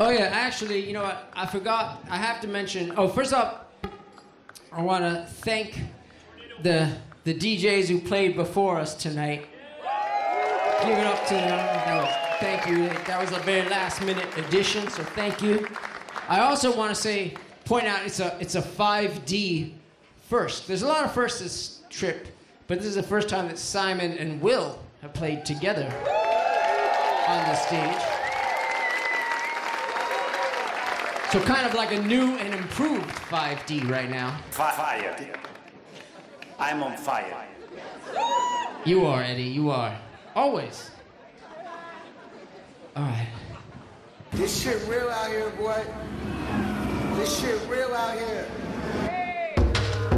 Oh yeah, actually, you know what? I forgot. I have to mention. Oh, first up, I want to thank the DJs who played before us tonight. Give it up to them. Thank you. That was a very last-minute addition, so thank you. I also want to point out, it's a 5D first. There's a lot of firsts this trip, but this is the first time that Simon and Will have played together on the stage. So kind of like a new and improved 5D right now. Fire. I'm on fire. You are, Eddie, you are. Always. All right. This shit real out here, boy. This shit real out here.